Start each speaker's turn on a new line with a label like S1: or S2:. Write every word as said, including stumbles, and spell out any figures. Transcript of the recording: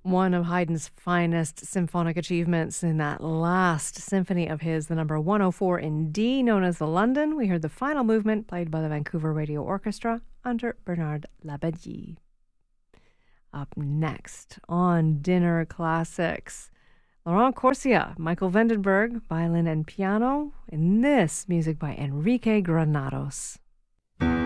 S1: one of Haydn's finest symphonic achievements in that last symphony of his, the number one oh four in D, known as the London. We heard the final movement played by the Vancouver Radio Orchestra under Bernard Labadie. Up next on Dinner Classics, Laurent Corsia, Michael Vandenberg, violin and piano, in this music by Enrique Granados.